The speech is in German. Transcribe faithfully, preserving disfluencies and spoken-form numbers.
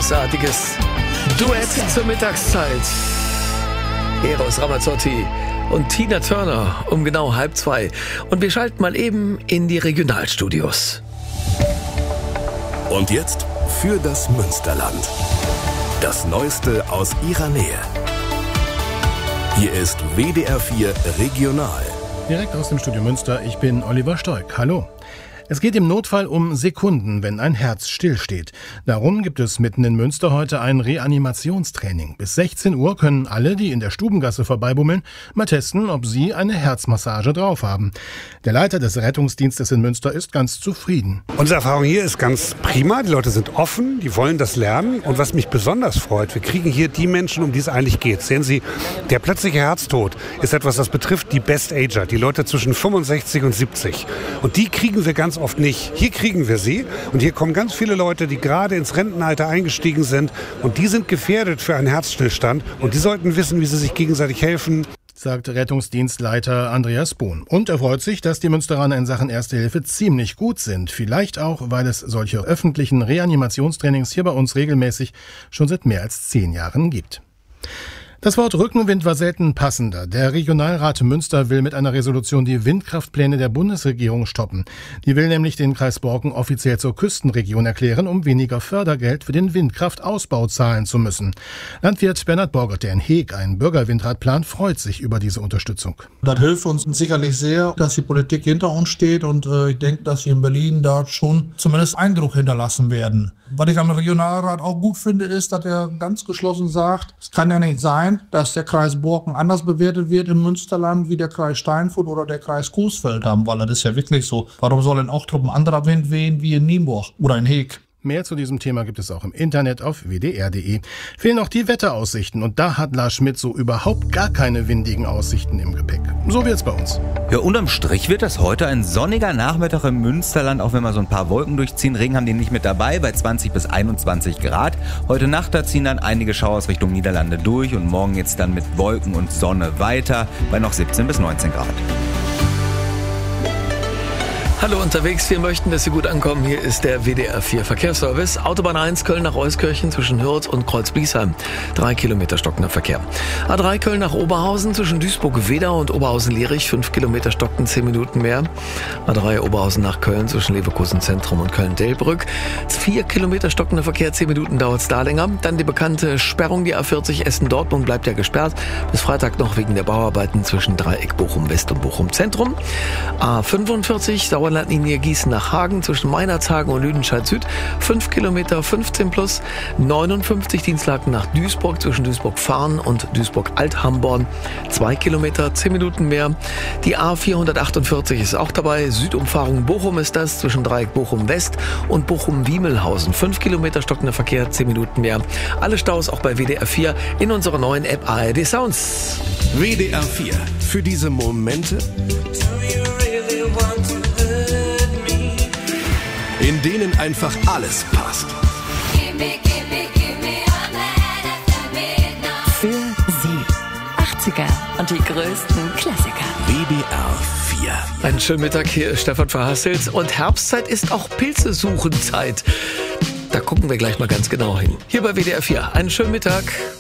großartiges Duett zur Mittagszeit. Eros Ramazzotti und Tina Turner um genau halb zwei. Und wir schalten mal eben in die Regionalstudios. Und jetzt für das Münsterland. Das Neueste aus ihrer Nähe. Hier ist W D R vier Regional. Direkt aus dem Studio Münster, ich bin Oliver Stoick. Hallo. Es geht im Notfall um Sekunden, wenn ein Herz stillsteht. Darum gibt es mitten in Münster heute ein Reanimationstraining. Bis sechzehn Uhr können alle, die in der Stubengasse vorbeibummeln, mal testen, ob sie eine Herzmassage drauf haben. Der Leiter des Rettungsdienstes in Münster ist ganz zufrieden. Unsere Erfahrung hier ist ganz prima. Die Leute sind offen, die wollen das lernen. Und was mich besonders freut, wir kriegen hier die Menschen, um die es eigentlich geht. Sehen Sie, der plötzliche Herztod ist etwas, das betrifft die Best-Ager, die Leute zwischen fünfundsechzig und siebzig. Und die kriegen wir ganz oft nicht. Hier kriegen wir sie und hier kommen ganz viele Leute, die gerade ins Rentenalter eingestiegen sind und die sind gefährdet für einen Herzstillstand und die sollten wissen, wie sie sich gegenseitig helfen. Sagt Rettungsdienstleiter Andreas Bohn. Und er freut sich, dass die Münsteraner in Sachen Erste Hilfe ziemlich gut sind. Vielleicht auch, weil es solche öffentlichen Reanimationstrainings hier bei uns regelmäßig schon seit mehr als zehn Jahren gibt. Das Wort Rückenwind war selten passender. Der Regionalrat Münster will mit einer Resolution die Windkraftpläne der Bundesregierung stoppen. Die will nämlich den Kreis Borken offiziell zur Küstenregion erklären, um weniger Fördergeld für den Windkraftausbau zahlen zu müssen. Landwirt Bernhard Borgert, der in Heeg einen Bürgerwindrad plant, freut sich über diese Unterstützung. Das hilft uns sicherlich sehr, dass die Politik hinter uns steht und äh, ich denke, dass wir in Berlin da schon zumindest Eindruck hinterlassen werden. Was ich am Regionalrat auch gut finde, ist, dass er ganz geschlossen sagt, es kann ja nicht sein, dass der Kreis Borken anders bewertet wird im Münsterland wie der Kreis Steinfurt oder der Kreis Coesfeld haben, weil das ist ja wirklich so. Warum soll in Ochtrup ein anderer Wind wehen wie in Nienburg oder in Heeg? Mehr zu diesem Thema gibt es auch im Internet auf w d r punkt d e. Fehlen noch die Wetteraussichten und da hat Lars Schmidt so überhaupt gar keine windigen Aussichten im Gepäck. So wird's bei uns. Ja, unterm Strich wird das heute ein sonniger Nachmittag im Münsterland, auch wenn wir so ein paar Wolken durchziehen. Regen haben die nicht mit dabei, bei zwanzig bis einundzwanzig Grad. Heute Nacht, da ziehen dann einige Schauer Richtung Niederlande durch und morgen jetzt dann mit Wolken und Sonne weiter bei noch siebzehn bis neunzehn Grad. Hallo unterwegs, wir möchten, dass Sie gut ankommen. Hier ist der W D R vier Verkehrsservice. Autobahn eins Köln nach Euskirchen zwischen Hürth und Kreuzbliesheim. Drei Kilometer stockender Verkehr. A drei Köln nach Oberhausen zwischen Duisburg-Wedau und Oberhausen-Lierich. Fünf Kilometer stockten, zehn Minuten mehr. A drei Oberhausen nach Köln zwischen Leverkusen Zentrum und Köln-Delbrück. Vier Kilometer stockender Verkehr, zehn Minuten dauert es da länger. Dann die bekannte Sperrung, die A vierzig Essen-Dortmund bleibt ja gesperrt. Bis Freitag noch wegen der Bauarbeiten zwischen Dreieck Bochum-West und Bochum-Zentrum. A fünfundvierzig Sauerlandlinie Gießen nach Hagen zwischen Meinerzhagen und Lüdenscheid Süd. fünf Kilometer, fünfzehn plus. neunundfünfzig Dienstlaken nach Duisburg zwischen Duisburg-Fahren und Duisburg-Alt-Hamborn. zwei Kilometer, zehn Minuten mehr. Die A vierhundertachtundvierzig ist auch dabei. Südumfahrung Bochum ist das zwischen Dreieck Bochum-West und Bochum-Wiemelhausen. fünf Kilometer stockender Verkehr, zehn Minuten mehr. Alle Staus auch bei W D R vier in unserer neuen App A R D Sounds. W D R vier. Für diese Momente, in denen einfach alles passt. Für Sie. achtziger und die größten Klassiker. W D R vier. Einen schönen Mittag, hier ist Stefan Verhasselt. Und Herbstzeit ist auch Pilzesuchenzeit. Da gucken wir gleich mal ganz genau hin. Hier bei W D R vier. Einen schönen Mittag.